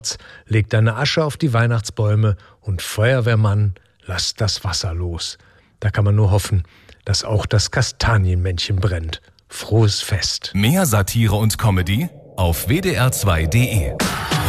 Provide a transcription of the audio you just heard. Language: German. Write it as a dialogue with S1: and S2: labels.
S1: Leg deine Asche auf die Weihnachtsbäume und Feuerwehrmann, lass das Wasser los. Da kann man nur hoffen, dass auch das Kastanienmännchen brennt. Frohes Fest.
S2: Mehr Satire und Comedy auf wdr2.de.